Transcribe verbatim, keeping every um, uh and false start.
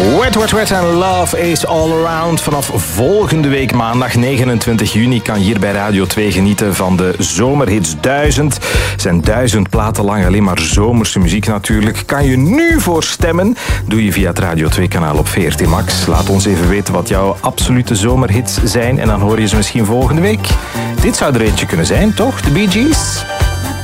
Wet, Wet, Wet en Love is All Around. Vanaf volgende week maandag negenentwintig juni kan je hier bij Radio twee genieten van de Zomerhits duizend. Het zijn duizend platen lang alleen maar zomerse muziek natuurlijk. Kan je nu voor stemmen? Doe je via het Radio twee kanaal op V R T Max. Laat ons even weten wat jouw absolute zomerhits zijn en dan hoor je ze misschien volgende week. Dit zou er eentje kunnen zijn, toch? De Bee Gees?